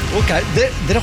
Ok, dere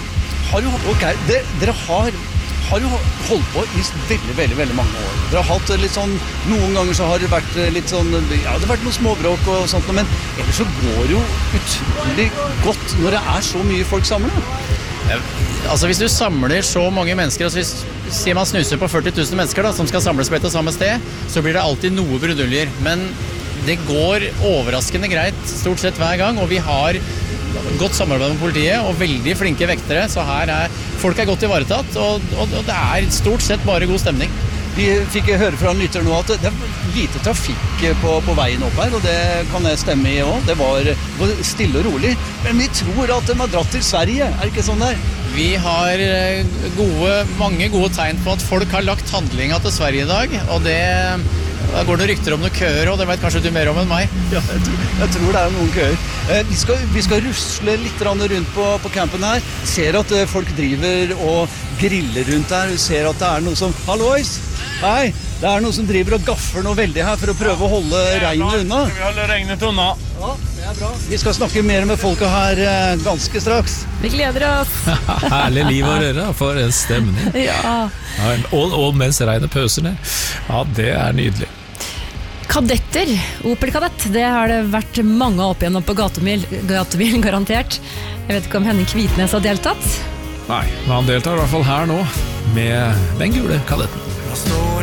har jo holdt på i veldig mange år. Dere har hatt litt sånn, noen ganger så har det vært litt sånn, ja, det har vært noe småbråk og sånt, men ellers så går det jo utrolig godt når det er så mye folk samlet. Altså hvis du samler så mange mennesker, altså hvis sier man snuser på 40 000 mennesker da, som skal samles på et og samme sted, så blir det alltid noe bruduljer, men det går overraskende greit stort sett hver gang, og vi har godt samarbeid med politiet og veldig flinke vektere, så folk er godt ivaretatt, og det er stort sett bare god stemning. Vi fikk høre fra en lytter nå at det er lite trafikk på veien opp her, og det kan jeg stemme i også. Det var stille og rolig, men vi tror at de har dratt til Sverige, er det ikke sånn der? Vi har mange gode tegn på at folk har lagt handlinga til Sverige i dag, og da går det rykter om noen køer, og det vet kanskje du mer om enn meg. Ja, jeg tror det er noen køer. Vi skal rusle litt rundt på campen her. Ser at folk driver og griller rundt her. Vi ser at det er noe som... Hallois! Hei! Det er noe som driver og gaffer noe veldig her for å prøve å holde regnet unna. Vi holder regnet unna. Ja, det er bra. Vi skal snakke mer med folka her ganske straks. Vi gleder oss. Herlig liv å røre, for en stemning. Ja. Og mens regnet pøser ned. Ja, det er nydelig. Kadetter, Opel Kadett, det har det vært mange opp igjennom på gatemil garantert. Jeg vet ikke om Henning Kvitnes har deltatt? Nei, men han deltar i hvert fall her nå med den gule kadetten. Nå står